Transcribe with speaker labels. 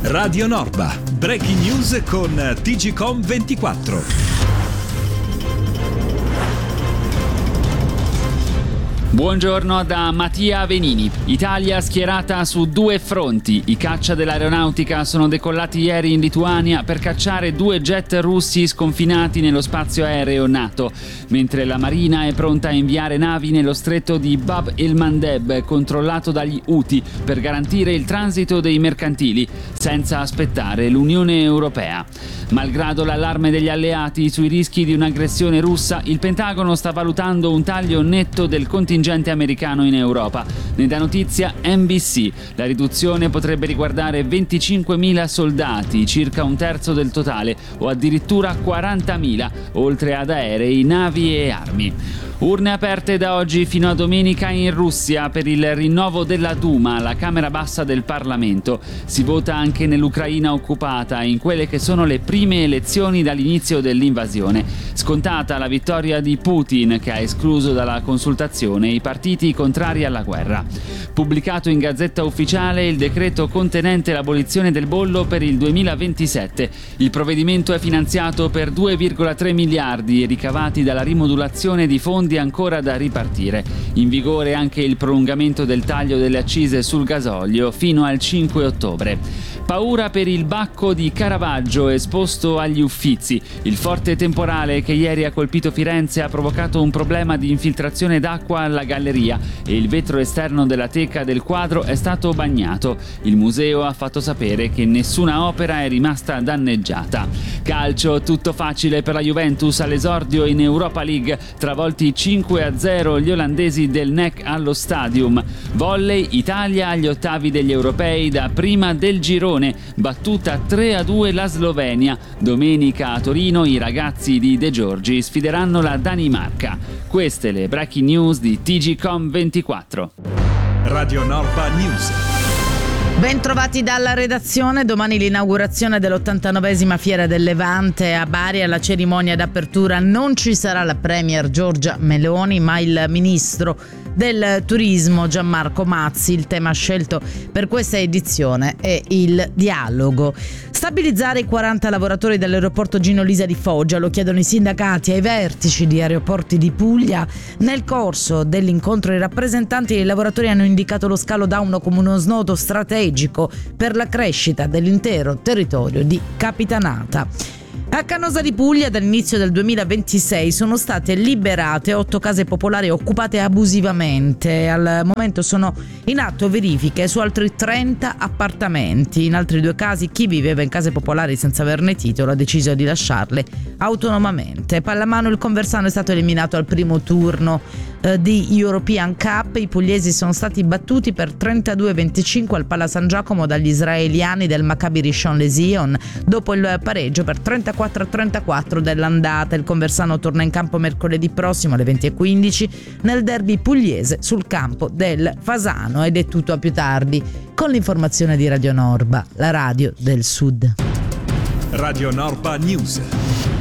Speaker 1: Radio Norba, breaking news con TGcom24.
Speaker 2: Buongiorno da Mattia Venini. Italia schierata su due fronti. I caccia dell'aeronautica sono decollati ieri in Lituania per cacciare 2 jet russi sconfinati nello spazio aereo NATO, mentre la Marina è pronta a inviare navi nello stretto di Bab el-Mandeb, controllato dagli Houthi, per garantire il transito dei mercantili, senza aspettare l'Unione Europea. Malgrado l'allarme degli alleati sui rischi di un'aggressione russa, il Pentagono sta valutando un taglio netto del contingente americano in Europa. Ne dà notizia NBC. La riduzione potrebbe riguardare 25.000 soldati, circa un terzo del totale, o addirittura 40.000, oltre ad aerei, navi e armi. Urne aperte da oggi fino a domenica in Russia per il rinnovo della Duma, la Camera Bassa del Parlamento. Si vota anche nell'Ucraina occupata, in quelle che sono le prime elezioni dall'inizio dell'invasione. Scontata la vittoria di Putin, che ha escluso dalla consultazione i partiti contrari alla guerra. Pubblicato in Gazzetta Ufficiale il decreto contenente l'abolizione del bollo per il 2027. Il provvedimento è finanziato per 2,3 miliardi ricavati dalla rimodulazione di fondi ancora da ripartire. In vigore anche il prolungamento del taglio delle accise sul gasolio fino al 5 ottobre. Paura per il Bacco di Caravaggio esposto agli Uffizi. Il forte temporale che ieri ha colpito Firenze ha provocato un problema di infiltrazione d'acqua alla galleria e il vetro esterno della teca del quadro è stato bagnato. Il museo ha fatto sapere che nessuna opera è rimasta danneggiata. Calcio, tutto facile per la Juventus all'esordio in Europa League, travolti 5-0 gli olandesi del NEC allo Stadium. Volley, Italia agli ottavi degli europei da prima del girone, battuta 3-2 la Slovenia. Domenica a Torino i ragazzi di De Giorgi sfideranno la Danimarca. Queste le breaking news di TGcom24.
Speaker 1: Radio Norba News.
Speaker 3: Ben trovati dalla redazione. Domani l'inaugurazione dell'89esima Fiera del Levante a Bari. Alla cerimonia d'apertura non ci sarà la premier Giorgia Meloni, ma il ministro del turismo Gianmarco Mazzi. Il tema scelto per questa edizione è il dialogo. Stabilizzare i 40 lavoratori dell'aeroporto Gino Lisa di Foggia, lo chiedono i sindacati ai vertici di Aeroporti di Puglia. Nel corso dell'incontro i rappresentanti dei lavoratori hanno indicato lo scalo Dauno come uno snodo strategico per la crescita dell'intero territorio di Capitanata. A Canosa di Puglia dall'inizio del 2026 sono state liberate 8 case popolari occupate abusivamente. Al momento sono in atto verifiche su altri 30 appartamenti. In altri 2 casi chi viveva in case popolari senza averne titolo ha deciso di lasciarle autonomamente. Pallamano, il Conversano è stato eliminato al primo turno di European Cup. I pugliesi sono stati battuti per 32-25 al Pala San Giacomo dagli israeliani del Maccabi Rishon LeZion dopo il pareggio per 34-34 dell'andata. Il Conversano torna in campo mercoledì prossimo alle 20:15 nel derby pugliese sul campo del Fasano. Ed è tutto, a più tardi con l'informazione di Radio Norba, la radio del Sud.
Speaker 1: Radio Norba News.